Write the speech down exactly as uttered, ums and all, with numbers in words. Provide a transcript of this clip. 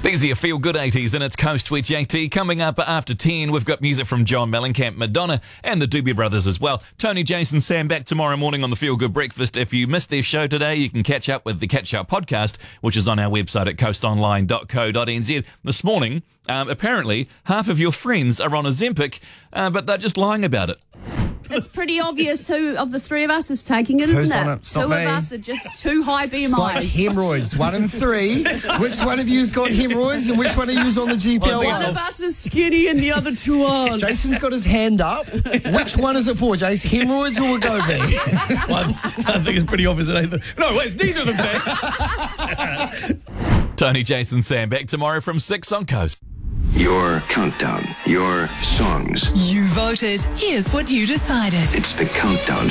These are your feel-good eighties and it's Coast with J T. Coming up after ten, we've got music from John Mellencamp, Madonna and the Doobie Brothers as well. Tony, Jason, Sam back tomorrow morning on the Feel Good Breakfast. If you missed their show today, you can catch up with the Catch Up podcast, which is on our website at coast online dot co dot n z. This morning, um, apparently, half of your friends are on Ozempic, uh, but they're just lying about it. It's pretty obvious who of the three of us is taking it, isn't Who's it? on it? It's not Two me. of us are just too high B M It's like Is. hemorrhoids, one in three. Which one of you's got hemorrhoids and which one of you's on the G P L One of one? us is skinny and the other two aren't. Jason's got his hand up. Which one is it for, Jace? Hemorrhoids or Wegovy? Well, I think it's pretty obvious. That either. No, wait, it's neither of them things. Tony, Jason, Sam back tomorrow from six on Coast. Your countdown, your songs. You voted. Here's what you decided. It's the Countdown